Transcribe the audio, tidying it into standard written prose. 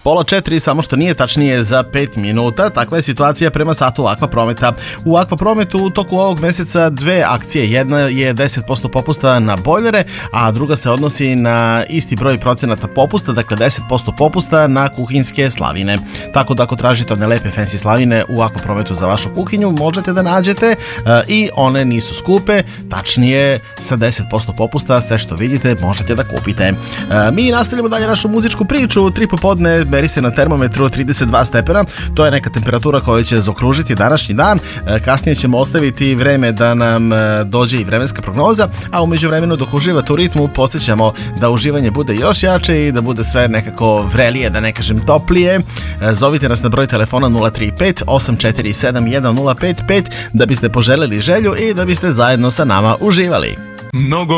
3:30, samo što nije tačnije za 5 minuta. Takva je situacija prema satu Akvaprometa. U Akvaprometu u toku ovog meseca dve akcije. Jedna je 10% popusta na bojlere, a druga se odnosi na isti broj procenata popusta, dakle 10% popusta na kuhinjske slavine. Tako da ako tražite one lepe fancy slavine u Akvaprometu za vašu kuhinju, možete da nađete i one nisu skupe, tačnije sa 10% popusta sve što vidite možete da kupite. Mi nastavljamo dalje našu muzičku priču. 3 popodne meri se na termometru 32 stepena, to je neka temperatura koja će zaokružiti današnji dan. Kasnije ćemo ostaviti vreme da nam dođe i vremenska prognoza, a umeđu vremenu dok uživate u ritmu posjećamo da uživanje bude još jače i da bude sve nekako vrelije, da ne kažem toplije. Zovite nas na broj telefona 035 847 1055 da biste poželeli želju i da biste zajedno sa nama uživali.